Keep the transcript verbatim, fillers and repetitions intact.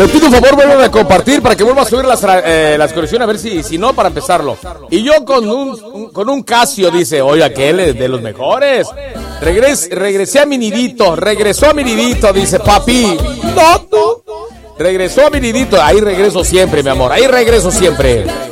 Les pido un favor, vuelvan a compartir para que vuelva a subir las, eh, las colecciones, a ver si, si no, para empezarlo. Y yo con un, un con un Casio, dice, oye, aquel es de los mejores. Regres, regresé a mi nidito, regresó a mi nidito, dice papi. No, no. Regresó a mi nidito, ahí regreso siempre, mi amor, ahí regreso siempre.